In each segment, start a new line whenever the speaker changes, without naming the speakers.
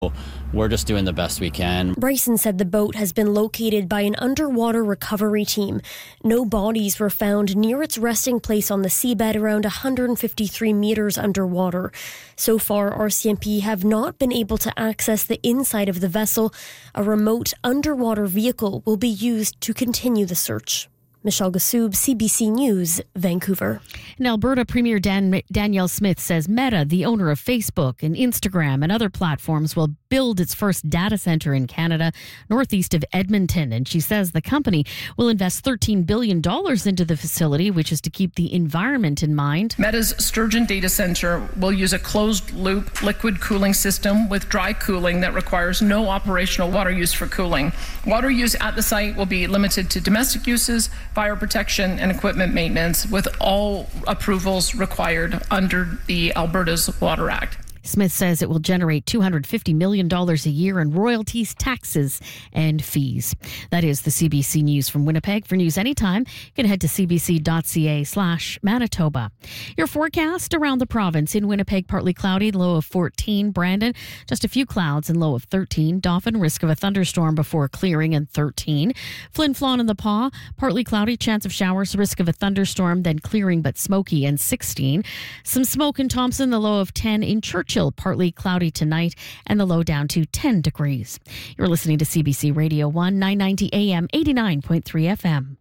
We're just doing the best we can.
Bryson said the boat has been located by an underwater recovery team. No bodies were found near its resting place on the seabed around 153 meters underwater. So far, RCMP have not been able to access the inside of the vessel. A remote underwater vehicle will be used to continue the search. Michelle Gassoub, CBC News, Vancouver.
And Alberta Premier Danielle Smith says Meta, the owner of Facebook and Instagram and other platforms, will build its first data center in Canada, northeast of Edmonton. And she says the company will invest $13 billion into the facility, which is to keep the environment in mind.
Meta's Sturgeon data center will use a closed-loop liquid cooling system with dry cooling that requires no operational water use for cooling. Water use at the site will be limited to domestic uses, fire protection, and equipment maintenance, with all approvals required under the Alberta's Water Act.
Smith says it will generate $250 million a year in royalties, taxes, and fees. That is the CBC News from Winnipeg. For news anytime, you can head to cbc.ca/Manitoba. Your forecast around the province: in Winnipeg, partly cloudy, low of 14. Brandon, just a few clouds and low of 13. Dauphin, risk of a thunderstorm before clearing, and 13. Flin Flon and the Paw, partly cloudy, chance of showers, risk of a thunderstorm, then clearing but smoky, and 16. Some smoke in Thompson, the low of 10. In Churchill, partly cloudy tonight and the low down to 10 degrees. You're listening to CBC Radio 1, 990 AM, 89.3 FM.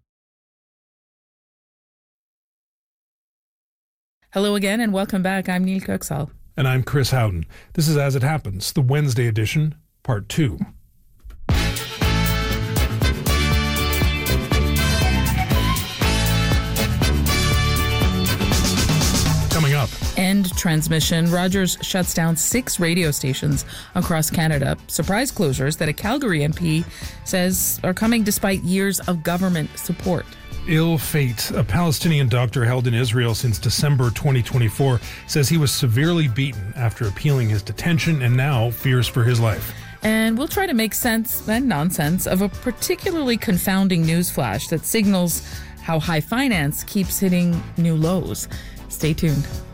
Hello again and welcome back. I'm Neil Kirksall.
And I'm Chris Howden. This is As It Happens, the Wednesday edition, part 2. Coming up.
End transmission. Rogers shuts down 6 radio stations across Canada. Surprise closures that a Calgary MP says are coming despite years of government support.
Ill fate. A Palestinian doctor held in Israel since December 2024 says he was severely beaten after appealing his detention and now fears for his life.
And we'll try to make sense and nonsense of a particularly confounding news flash that signals how high finance keeps hitting new lows. Stay tuned.